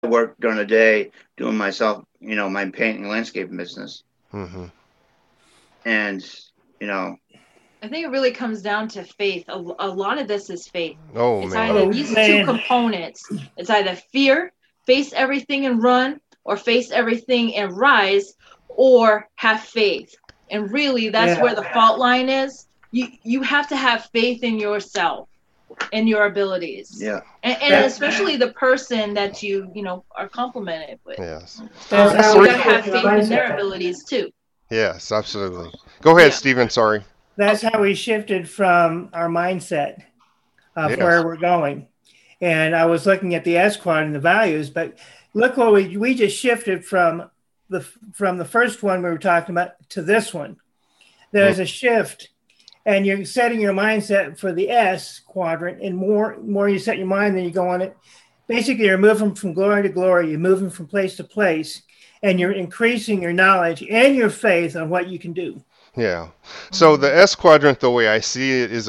work during the day doing myself, my painting and landscaping business. Mm-hmm. And, you know, I think it really comes down to faith. A lot of this is faith. Oh It's either man. Oh these two man, components. It's either fear, face everything and run, or face everything and rise, or have faith. And really, that's yeah. where the fault line is. You have to have faith in yourself and your abilities, yeah. and That especially the person that are complimented with. Yes. that's That's how the You we got to reason. have shift our faith in their mindset. abilities too. Yes, absolutely. Go ahead, Yeah. Stephen. Sorry. That's how we shifted from our mindset of where Yes. we're going. And I was looking at the S quad and the values, but look what we just shifted the from the first one we were talking about to this one. Mm. There's a shift, and you're setting your mindset for the S quadrant, and more you set your mind, then you go on it. Basically, you're moving from glory to glory. You're moving from place to place, and you're increasing your knowledge and your faith on what you can do. Yeah. So the S quadrant, the way I see it,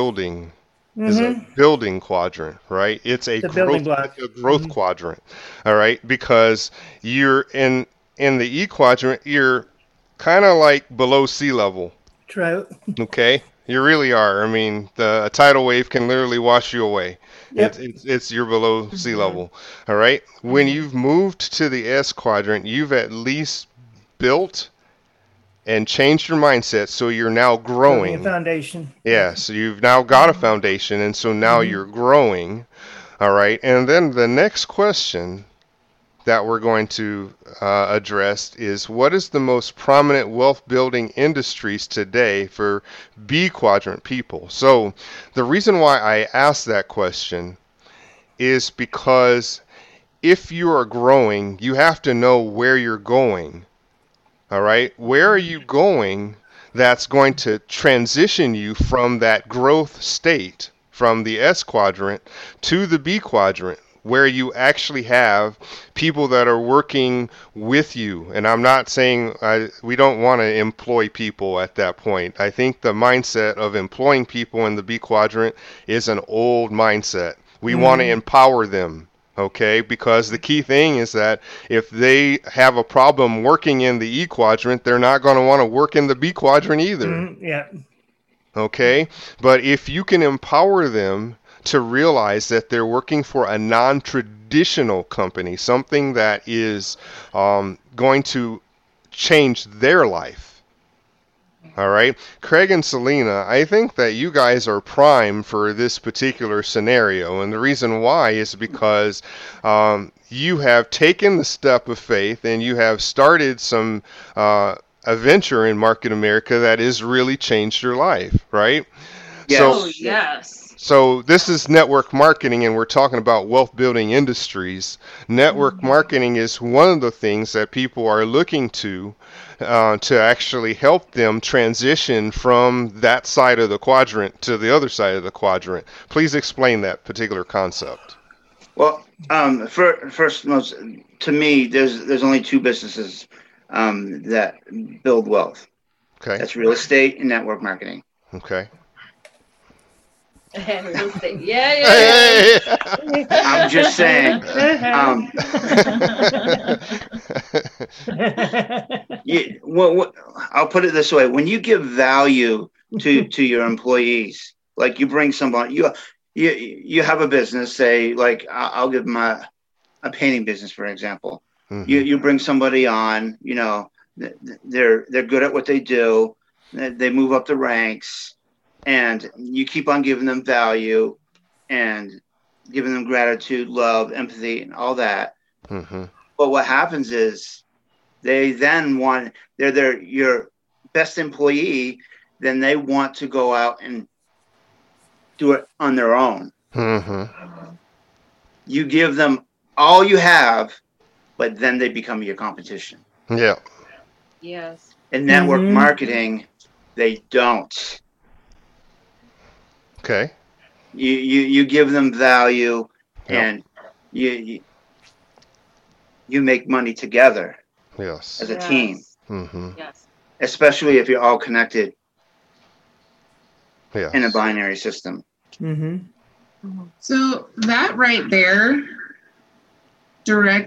is a Mm-hmm. building quadrant, right? The building It's block. a growth Mm-hmm. quadrant, all right? Because you're in the E quadrant, you're kind of like below sea level, True. okay? You really are. I mean, a tidal wave can literally wash you away. Yep. It's you're below sea Mm-hmm. level, all right? When Mm-hmm. you've moved to the S quadrant, you've at least built and changed your mindset, so you're now Building a growing. foundation. Yeah, so you've now got a foundation, and so now Mm-hmm. you're growing. All right, and then the next question that we're going to address is, what is the most prominent wealth building industries today for B quadrant people? So the reason why I asked that question is because if you are growing, you have to know where you're going. All right, where are you going that's going to transition you from that growth state, from the S quadrant to the B quadrant, where you actually have people that are working with you? And I'm not saying we don't want to employ people at that point. I think the mindset of employing people in the B quadrant is an old mindset. We want to Mm-hmm. empower them. Okay, because the key thing is that if they have a problem working in the E quadrant, they're not going to want to work in the B quadrant either. Mm-hmm. Yeah. Okay, but if you can empower them to realize that they're working for a non-traditional company, something that is going to change their life. All right, Craig and Selena, I think that you guys are prime for this particular scenario, and the reason why is because you have taken the step of faith and you have started some a venture in Market America that has really changed your life, right? So, Oh Yes. Yes. yes. so this is network marketing, and we're talking about wealth building industries. Network Mm-hmm. marketing is one of the things that people are looking to actually help them transition from that side of the quadrant to the other side of the quadrant. Please explain that particular concept. Well, first, most to me, there's only two businesses that build wealth. Okay. That's real estate and network marketing. Okay. Real estate. Yeah, yeah, Hey! I'm just saying. Um, I'll put it this way: when you give value to your employees, like you bring somebody, you have a business. Say, like I'll give them a painting business, for example. You Mhm. you bring somebody on, they're good at what they do. They move up the ranks, and you keep on giving them value and giving them gratitude, love, empathy, and all that. Mhm. But what happens is they then want they're your best employee, then they want to go out and do it on their own. Mhm. You give them all you have, but then they become your competition. Yeah. yes. In network Mm-hmm. marketing, they don't. Okay. You give them value, Yep. and you you make money together as Yes. a team, Yes. Mhm. Yes. especially if you're all connected in a Yes. binary system. Mm-hmm. Mm-hmm. So that right there direct